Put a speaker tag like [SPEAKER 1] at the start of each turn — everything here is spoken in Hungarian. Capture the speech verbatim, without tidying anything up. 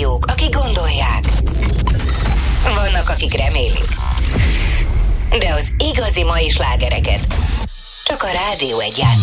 [SPEAKER 1] hallgatók, akik gondolják. Vannak, akik remélik. De az igazi mai slágereket csak a Rádió Egy